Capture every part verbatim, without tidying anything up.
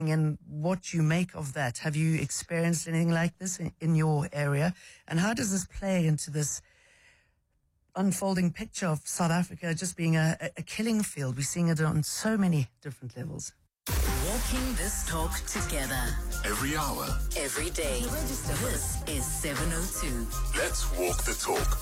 and what you make of that. Have you experienced anything like this in, in your area? And how does this play into this unfolding picture of South Africa just being a, a killing field? We're seeing it on so many different levels. Walking this talk together. Every hour. Every day. This is seven oh two. Let's walk the talk.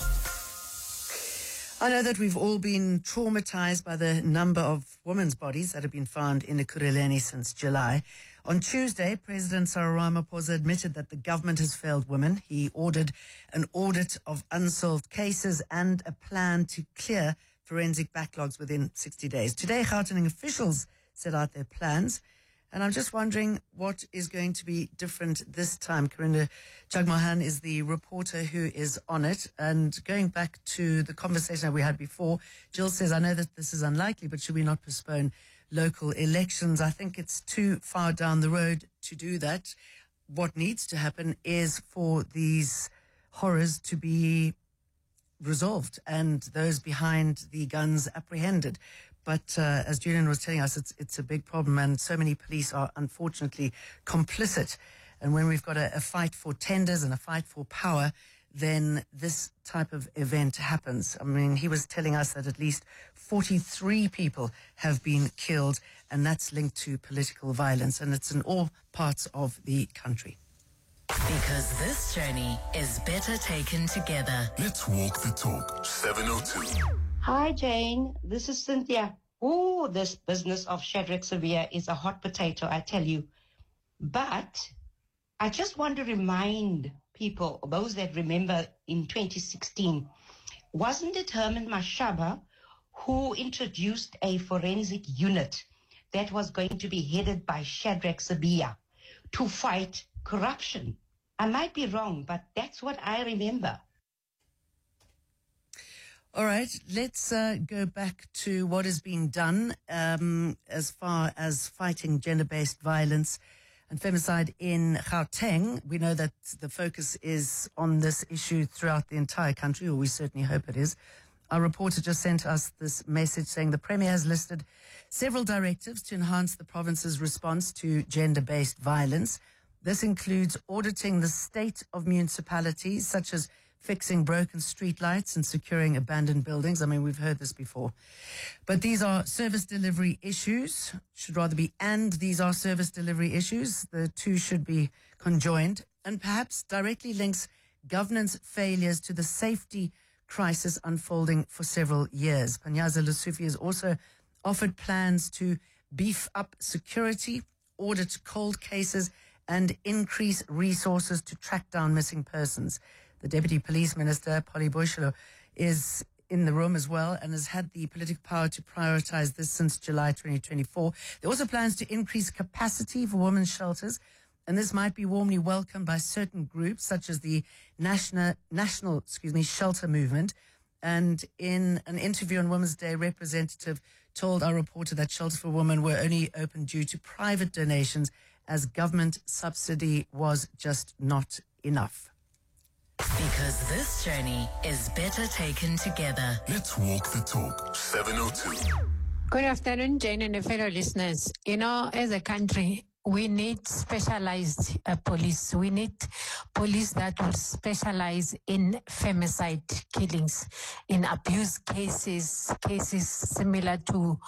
I know that we've all been traumatized by the number of women's bodies that have been found in Ekurhuleni since July. On Tuesday, President Cyril Ramaphosa admitted that the government has failed women. He ordered an audit of unsolved cases and a plan to clear forensic backlogs within sixty days. Today, Gauteng officials set out their plans. And I'm just wondering what is going to be different this time. Karinda Jagmohan is the reporter who is on it. And going back to the conversation that we had before, Jill says, I know that this is unlikely, but should we not postpone local elections? I think it's too far down the road to do that. What needs to happen is for these horrors to be resolved and those behind the guns apprehended. But uh, as Julian was telling us, it's it's a big problem, and so many police are unfortunately complicit. And when we've got a, a fight for tenders and a fight for power, then this type of event happens. I mean, he was telling us that at least forty-three people have been killed, and that's linked to political violence, and it's in all parts of the country. Because this journey is better taken together. Let's walk the talk. seven oh two. Hi, Jane. This is Cynthia. Oh, this business of Shadrack Sibiya is a hot potato, I tell you. But I just want to remind people, those that remember in twenty sixteen, wasn't it Herman Mashaba who introduced a forensic unit that was going to be headed by Shadrack Sibiya to fight corruption? I might be wrong, but that's what I remember. All right, let's uh, go back to what has been done um, as far as fighting gender-based violence and femicide in Gauteng. We know that the focus is on this issue throughout the entire country, or we certainly hope it is. Our reporter just sent us this message saying the Premier has listed several directives to enhance the province's response to gender-based violence. This includes auditing the state of municipalities, such as fixing broken streetlights and securing abandoned buildings. I mean, we've heard this before. But these are service delivery issues, should rather be, and these are service delivery issues. The two should be conjoined, and perhaps directly links governance failures to the safety crisis unfolding for several years. Panyaza Lesufi has also offered plans to beef up security, audit cold cases, and increase resources to track down missing persons. The Deputy Police Minister, Polly Boishelo, is in the room as well and has had the political power to prioritize this since July twenty twenty-four. There are also plans to increase capacity for women's shelters, and this might be warmly welcomed by certain groups, such as the National, National excuse me, Shelter Movement. And in an interview on Women's Day, representative told our reporter that shelters for women were only open due to private donations, as government subsidy was just not enough. Because this journey is better taken together. Let's walk the talk. seven oh two. Good afternoon, Jane and fellow listeners. You know, as a country, we need specialized uh, police. We need police that will specialize in femicide killings, in abuse cases, cases similar to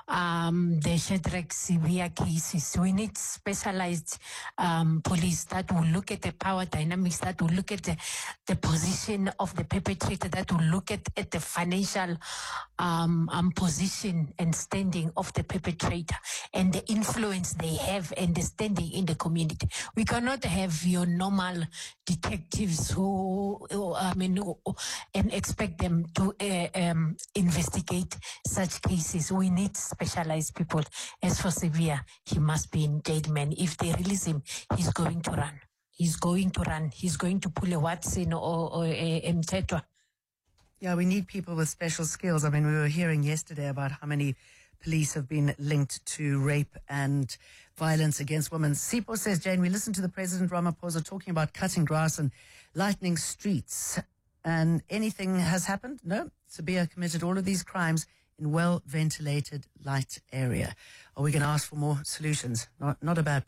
um, the Shadrack Sibiya cases. We need specialized um, police that will look at the power dynamics, that will look at the, the position of the perpetrator, that will look at, at the financial um, um, position and standing of the perpetrator and the influence they have and the standing in the community. We cannot have your normal detectives who, who I mean, who, and expect them to uh, um, investigate such cases. We need specialized people. As for Sibiya, he must be in jail, man. If they release him, he's going to run. He's going to run. He's going to pull a Watson or, or a Mtetwa. Yeah, we need people with special skills. I mean, we were hearing yesterday about how many police have been linked to rape and violence against women. Sipo says, Jane, we listened to the President Ramaphosa talking about cutting grass and lightening streets. And anything has happened? No. Sibiya committed all of these crimes in well-ventilated light area. Are we going to ask for more solutions? Not, not a bad